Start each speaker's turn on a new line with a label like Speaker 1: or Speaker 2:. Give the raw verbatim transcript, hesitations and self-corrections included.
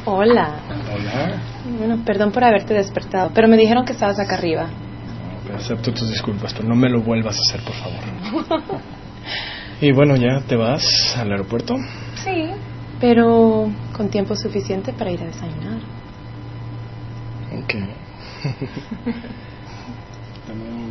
Speaker 1: Hola.
Speaker 2: Hola.
Speaker 1: Bueno, perdón por haberte despertado, pero me dijeron que estabas acá arriba.
Speaker 2: No, acepto tus disculpas, pero no me lo vuelvas a hacer, por favor. Y bueno, ¿ya te vas al aeropuerto?
Speaker 1: Sí, pero con tiempo suficiente para ir a desayunar.
Speaker 2: Ok. Dame un